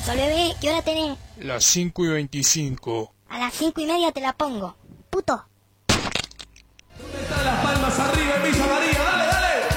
Sol bebé, ¿qué hora tenés? Las 5:25. A las 5:30 te la pongo. Puto.